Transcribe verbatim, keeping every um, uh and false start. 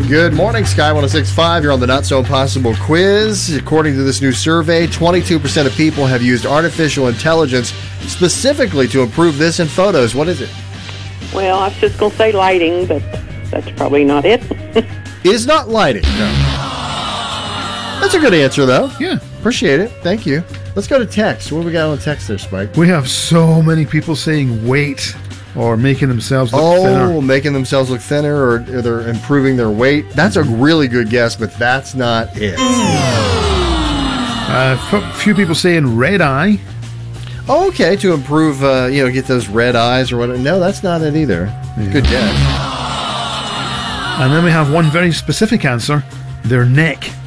Good morning, Sky one oh six point five. You're on the Not So Impossible quiz. According to this new survey, twenty-two percent of people have used artificial intelligence specifically to improve this in photos. What is it? Well, I was just going to say lighting, but that's probably not it. Is not lighting. No. That's a good answer, though. Yeah. Appreciate it. Thank you. Let's go to text. What do we got on text there, Spike? We have so many people saying weight or making themselves look oh, thinner. Oh, making themselves look thinner, or, or they're improving their weight. That's a really good guess, but that's not it. A uh, few people saying red eye. Oh, okay, to improve, uh, you know, get those red eyes or whatever. No, that's not it either. Yeah. Good guess. And then we have one very specific answer, their neck.